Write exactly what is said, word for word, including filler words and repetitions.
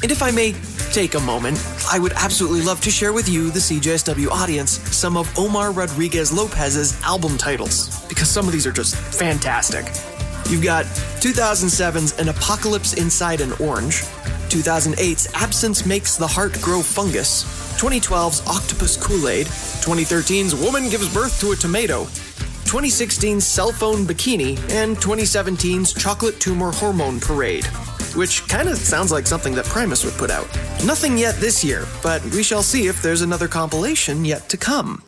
And if I may take a moment, I would absolutely love to share with you, the C J S W audience, some of Omar Rodriguez Lopez's album titles, because some of these are just fantastic. You've got two thousand seven's An Apocalypse Inside an Orange, two thousand eight's Absence Makes the Heart Grow Fungus, twenty twelve's Octopus Kool-Aid, twenty thirteen's Woman Gives Birth to a Tomato, twenty sixteen's Cell Phone Bikini, and twenty seventeen's Chocolate Tumor Hormone Parade, which kind of sounds like something that Primus would put out. Nothing yet this year, but we shall see if there's another compilation yet to come.